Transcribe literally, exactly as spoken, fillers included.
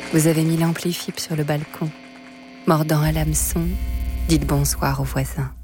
Vous avez mis l'ampli fibre sur le balcon. Mordant à l'hameçon, dites bonsoir aux voisins.